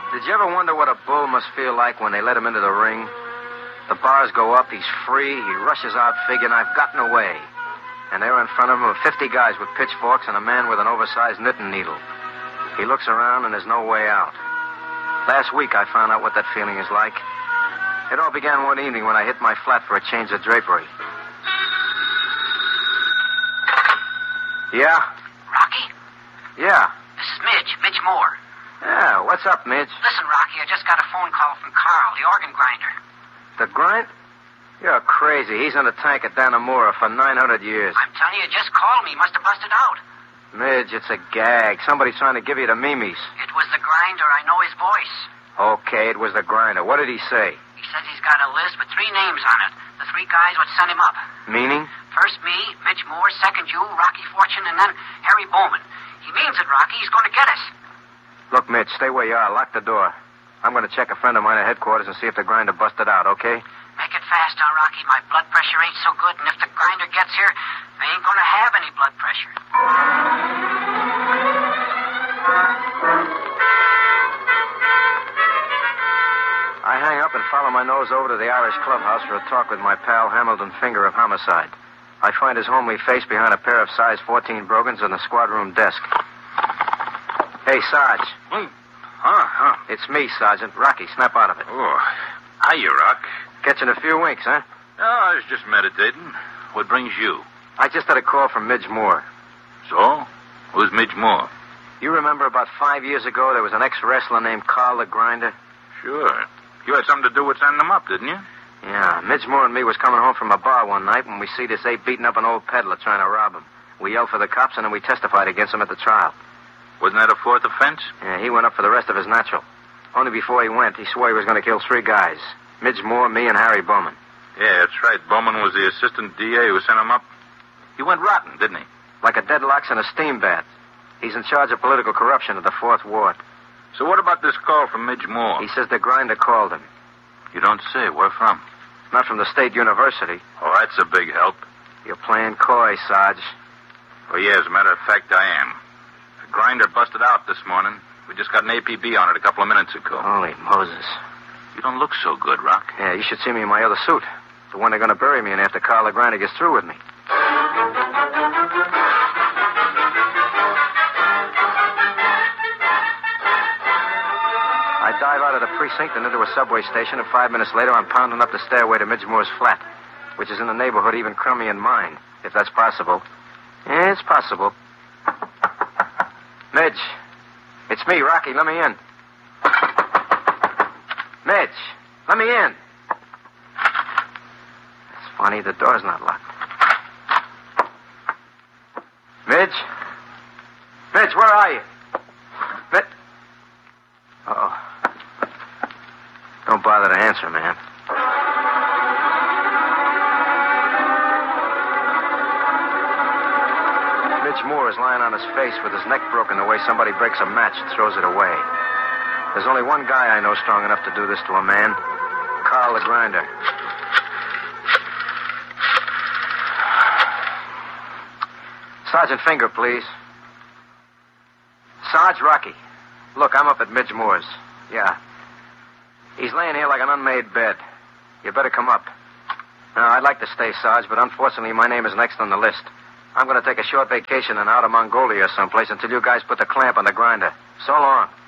Did you ever wonder what a bull must feel like when they let him into the ring? The bars go up, he's free, he rushes out figuring I've gotten away. And there in front of him are 50 guys with pitchforks and a man with an oversized knitting needle. He looks around and there's no way out. Last week I found out what that feeling is like. It all began one evening when I hit my flat for a change of drapery. Yeah? Rocky? Yeah. This is Midge Moore. Yeah, what's up, Midge? Listen, Rocky, I just got a phone call from Carl, the organ grinder. The grind? You're crazy. He's in the tank at Dannemora for 900 years. I'm telling you, just called me. He must have busted out. Midge, it's a gag. Somebody's trying to give you the memes. It was the grinder. I know his voice. Okay, it was the grinder. What did he say? He says he's got a list with 3 names on it. The 3 guys would send him up. Meaning? First me, Midge Moore, second you, Rocky Fortune, and then Harry Bowman. He means it, Rocky. He's going to get us. Look, Midge, stay where you are. Lock the door. I'm going to check a friend of mine at headquarters and see if the grinder busted out, okay? Make it fast now, Rocky. My blood pressure ain't so good, and if the grinder gets here, I ain't going to have any blood pressure. I hang up and follow my nose over to the Irish clubhouse for a talk with my pal Hamilton Finger of Homicide. I find his homely face behind a pair of size 14 brogans on the squad room desk. Hey, Sarge. It's me, Sergeant. Rocky, snap out of it. Oh, hiya, Rock. Catching a few winks, huh? No, I was just meditating. What brings you? I just had a call from Midge Moore. So? Who's Midge Moore? You remember about 5 years ago there was an ex-wrestler named Carl the Grinder? Sure. You had something to do with sending them up, didn't you? Yeah, Midge Moore and me was coming home from a bar one night when we see this ape beating up an old peddler trying to rob him. We yelled for the cops and then we testified against him at the trial. Wasn't that a 4th offense? Yeah, he went up for the rest of his natural. Only before he went, he swore he was going to kill 3 guys. Midge Moore, me, and Harry Bowman. Yeah, that's right. Bowman was the assistant DA who sent him up. He went rotten, didn't he? Like a deadlock's in a steam bath. He's in charge of political corruption at the 4th Ward. So what about this call from Midge Moore? He says the grinder called him. You don't say. Where from? Not from the State University. Oh, that's a big help. You're playing coy, Sarge. Well, yeah, as a matter of fact, I am. The grinder busted out this morning. We just got an APB on it a couple of minutes ago. Holy Moses. You don't look so good, Rock. Yeah, you should see me in my other suit. The one they're going to bury me in after Carl the Grinder gets through with me. I dive out of the precinct and into a subway station, and 5 minutes later I'm pounding up the stairway to Midge Moore's flat, which is in the neighborhood even crummier than mine, if that's possible. Yeah, it's possible. Midge. It's me, Rocky. Let me in. Midge, let me in. It's funny, the door's not locked. Midge? Midge, where are you? Midge? Uh-oh. Don't bother to answer, man. Midge Moore is lying on his face with his neck broken the way somebody breaks a match and throws it away. There's only one guy I know strong enough to do this to a man. Carl the Grinder. Sergeant Finger, please. Sarge, Rocky. Look, I'm up at Midge Moore's. Yeah. He's laying here like an unmade bed. You better come up. Now, I'd like to stay, Sarge, but unfortunately my name is next on the list. I'm going to take a short vacation in Outer Mongolia or someplace until you guys put the clamp on the grinder. So long.